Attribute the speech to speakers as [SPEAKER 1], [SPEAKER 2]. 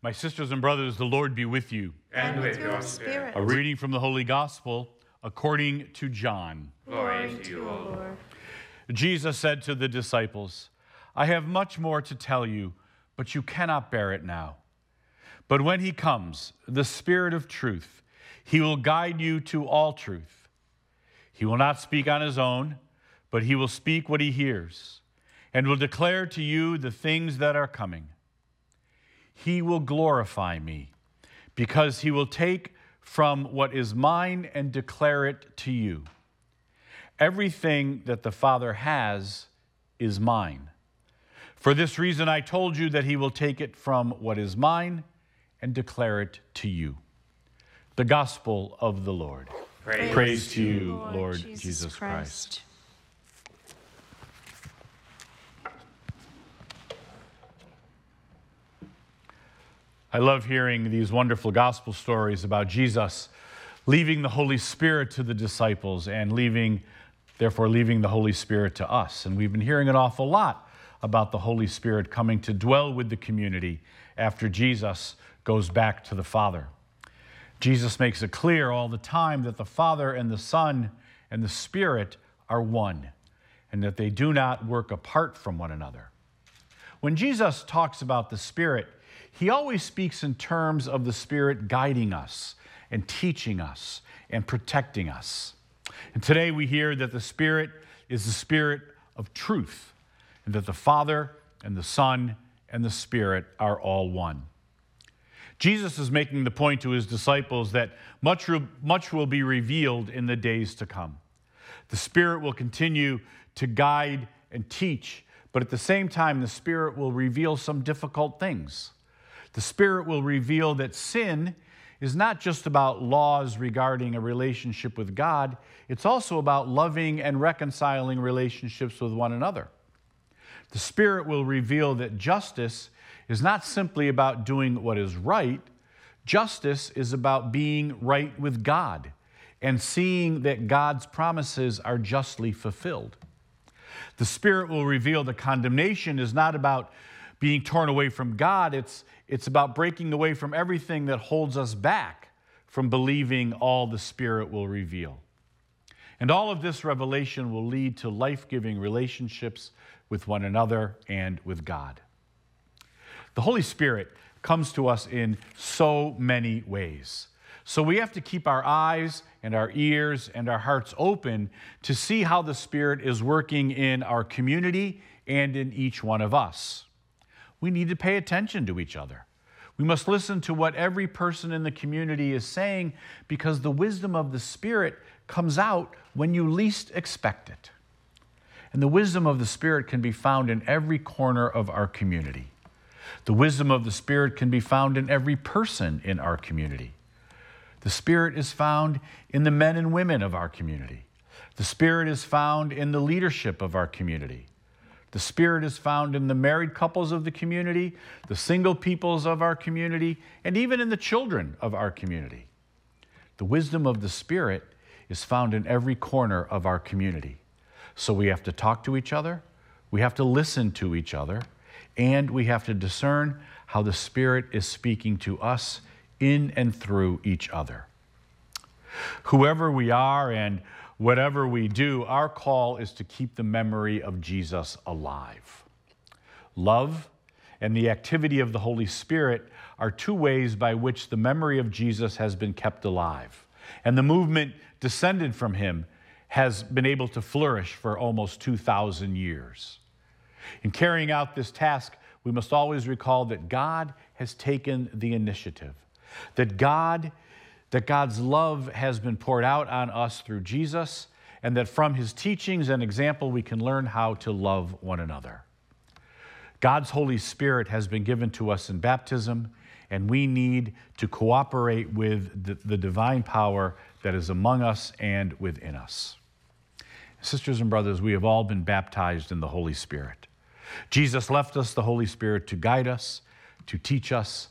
[SPEAKER 1] My sisters and brothers, the Lord be with you.
[SPEAKER 2] And with your spirit.
[SPEAKER 1] A reading from the Holy Gospel according to John.
[SPEAKER 2] Glory to you, O Lord.
[SPEAKER 1] Jesus said to the disciples, I have much more to tell you, but you cannot bear it now. But when he comes, the Spirit of truth, he will guide you to all truth. He will not speak on his own, but he will speak what he hears, and will declare to you the things that are coming. He will glorify me, because he will take from what is mine and declare it to you. Everything that the Father has is mine. For this reason I told you that he will take it from what is mine and declare it to you. The Gospel of the Lord. Praise to you, Lord Jesus Christ. I love hearing these wonderful gospel stories about Jesus leaving the Holy Spirit to the disciples and therefore leaving the Holy Spirit to us. And we've been hearing an awful lot about the Holy Spirit coming to dwell with the community after Jesus goes back to the Father. Jesus makes it clear all the time that the Father and the Son and the Spirit are one, and that they do not work apart from one another. When Jesus talks about the Spirit, he always speaks in terms of the Spirit guiding us and teaching us and protecting us. And today we hear that the Spirit is the Spirit of truth, and that the Father and the Son and the Spirit are all one. Jesus is making the point to his disciples that much will be revealed in the days to come. The Spirit will continue to guide and teach, but at the same time, the Spirit will reveal some difficult things. The Spirit will reveal that sin is not just about laws regarding a relationship with God, it's also about loving and reconciling relationships with one another. The Spirit will reveal that justice is not simply about doing what is right. Justice is about being right with God and seeing that God's promises are justly fulfilled. The Spirit will reveal that condemnation is not about being torn away from God. It's about breaking away from everything that holds us back from believing all the Spirit will reveal. And all of this revelation will lead to life-giving relationships with one another and with God. The Holy Spirit comes to us in so many ways. So we have to keep our eyes and our ears and our hearts open to see how the Spirit is working in our community and in each one of us. We need to pay attention to each other. We must listen to what every person in the community is saying, because the wisdom of the Spirit comes out when you least expect it. And the wisdom of the Spirit can be found in every corner of our community. The wisdom of the Spirit can be found in every person in our community. The Spirit is found in the men and women of our community. The Spirit is found in the leadership of our community. The Spirit is found in the married couples of the community, the single peoples of our community, and even in the children of our community. The wisdom of the Spirit is found in every corner of our community. So we have to talk to each other, we have to listen to each other, and we have to discern how the Spirit is speaking to us in and through each other. Whoever we are and whatever we do, our call is to keep the memory of Jesus alive. Love and the activity of the Holy Spirit are two ways by which the memory of Jesus has been kept alive. And the movement descended from him has been able to flourish for almost 2,000 years. In carrying out this task, we must always recall that God has taken the initiative, that God's love has been poured out on us through Jesus, and that from his teachings and example we can learn how to love one another. God's Holy Spirit has been given to us in baptism, and we need to cooperate with the divine power that is among us and within us. Sisters and brothers, we have all been baptized in the Holy Spirit. Jesus left us the Holy Spirit to guide us, to teach us,